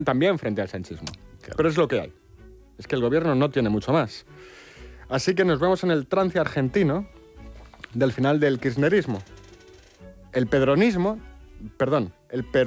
también frente al sanchismo. Claro. Pero es lo que hay. Es que el gobierno no tiene mucho más. Así que nos vemos en el trance argentino del final del kirchnerismo. El pedronismo, perdón, el